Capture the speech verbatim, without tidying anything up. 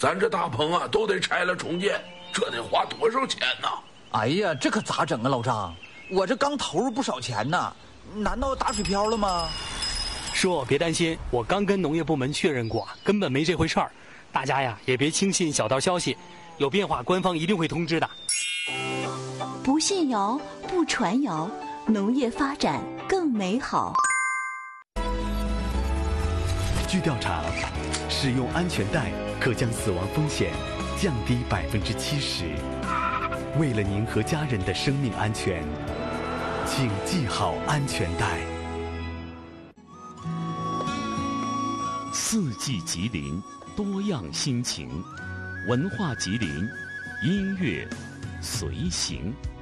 咱这大棚啊都得拆了重建，这得花多少钱呢？ 哎呀，这可咋整啊，老张？我这刚投入不少钱呢，难道打水漂了吗？ 叔，别担心，我刚跟农业部门确认过，根本没这回事儿。大家呀，也别轻信小道消息，有变化官方一定会通知的。 不信谣，不传谣，农业发展更美好。 据调查，使用安全带可将死亡风险降低百分之七十。为了您和家人的生命安全，请系好安全带。 四季吉林，多样心情，文化吉林，音乐随行。